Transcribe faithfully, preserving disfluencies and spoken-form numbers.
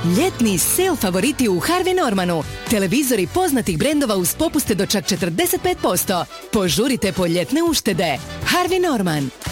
Ljetni sale favoriti u Harvey Normanu. Televizori poznatih brendova uz popuste do čak četrdeset pet posto. Požurite po ljetne uštede. Harvey Norman.